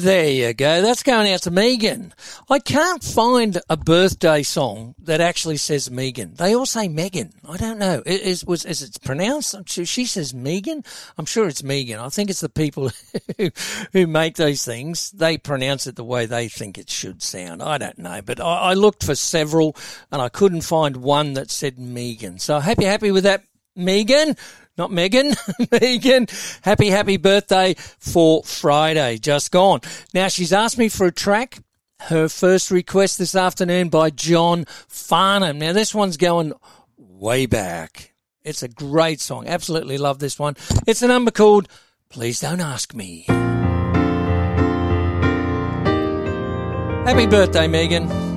There you go. That's going out to Megan. I can't find a birthday song that actually says Megan. They all say Megan. I don't know. Is it pronounced? She says Megan. I'm sure it's Megan. I think it's the people who make these things. They pronounce it the way they think it should sound. I don't know. But I looked for several and I couldn't find one that said Megan. So happy with that, Megan. Not Megan, Megan. Happy birthday for Friday, just gone. Now, she's asked me for a track. Her first request this afternoon by John Farnham. Now, this one's going way back. It's a great song. Absolutely love this one. It's a number called Please Don't Ask Me. Happy birthday, Megan.